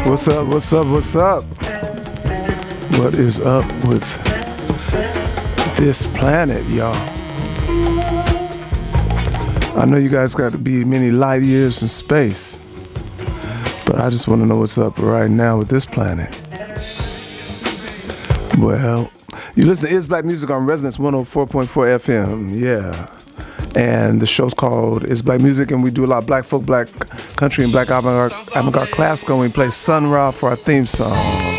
What's up? What's up? What's up? What is up with this planet, y'all? I know you guys got to be many light years from space, but I just want to know what's up right now with this planet. Well, you listen to Is Black Music on Resonance 104.4 FM, yeah. And the show's called Is Black Music, and we do a lot of black folk, black country, and black avant-garde classical, and we play Sun Ra for our theme song.